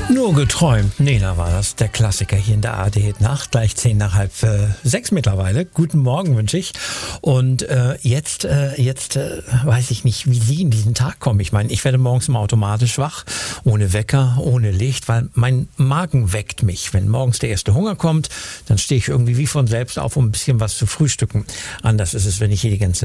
Nur geträumt. Nena war das, der Klassiker hier in der ARD Nacht, gleich 5:10 mittlerweile. Guten Morgen wünsche ich. Und jetzt weiß ich nicht, wie Sie in diesen Tag kommen. Ich meine, ich werde morgens immer automatisch wach, ohne Wecker, ohne Licht, weil mein Magen weckt mich. Wenn morgens der erste Hunger kommt, dann stehe ich irgendwie wie von selbst auf, um ein bisschen was zu frühstücken. Anders ist es, wenn ich hier die ganze